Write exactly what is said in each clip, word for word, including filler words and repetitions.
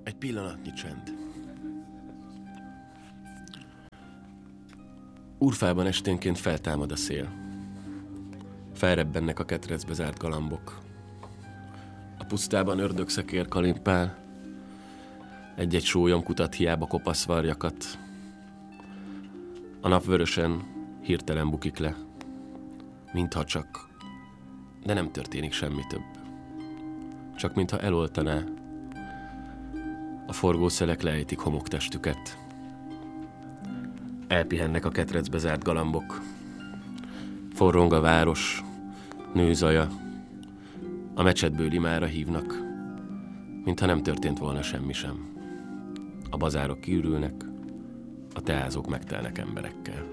Egy pillanatnyi csend. Urfában esténként feltámad a szél. Felrebbennek a ketrecbe zárt galambok. A pusztában ördögszekér kalimpál. Egy-egy sólyom kutat hiába kopasz varjakat. A nap vörösen hirtelen bukik le. Mintha csak, de nem történik semmi több. Csak mintha eloltaná. A forgószelek leejtik homoktestüket. Elpihennek a ketrecbe zárt galambok. Forrong a város, nő zaja. A mecsetből imára hívnak, mintha nem történt volna semmi sem. A bazárok kiürülnek, a teázók megtelnek emberekkel.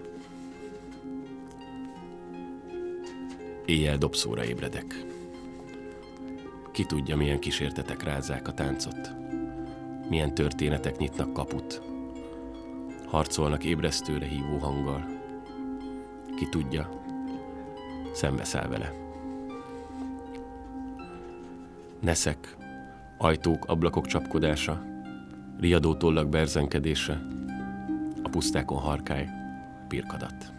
Éjjel dobszóra ébredek. Ki tudja, milyen kísértetek rázzák a táncot. Milyen történetek nyitnak kaput. Harcolnak ébresztőre hívó hanggal. Ki tudja, szembeszáll vele. Neszek, ajtók, ablakok csapkodása, riadó tollak berzenkedése, a pusztákon harkály, pirkadat.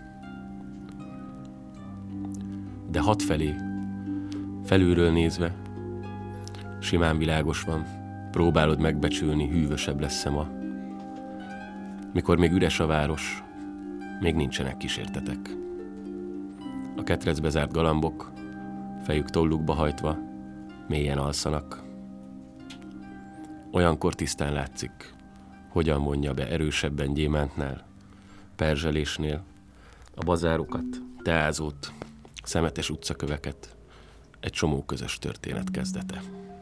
De hatfelé, felülről nézve, simán világos van, próbálod megbecsülni, hűvösebb lesz-e ma. Mikor még üres a város, még nincsenek kísértetek. A ketrecbe zárt galambok, fejük tollukba hajtva, mélyen alszanak. Olyankor tisztán látszik, hogyan vonja be erősebben gyémántnál, perzselésnél a bazárokat, teázót, szemetes utcaköveket, egy csomó közös történet kezdete.